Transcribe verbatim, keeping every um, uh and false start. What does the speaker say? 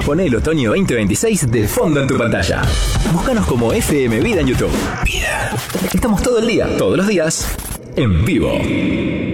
Poné el otoño veinte veintiséis de fondo en tu pantalla. Búscanos como F M Vida en YouTube. Vida. Estamos todo el día, todos los días, en vivo.